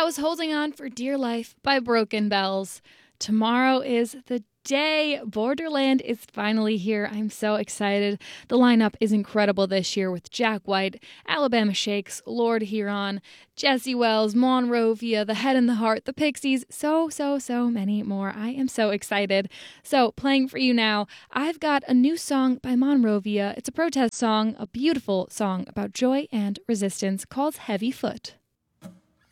was Holding On for Dear Life by Broken Bells. Tomorrow is the day. Borderland is finally here. I'm so excited. The lineup is incredible this year with Jack White, Alabama Shakes, Lord Huron, Jesse Wells, Monrovia, The Head and the Heart, The Pixies, so many more. I am so excited. So playing for you now, I've got a new song by Monrovia. It's a protest song, a beautiful song about joy and resistance called Heavy Foot.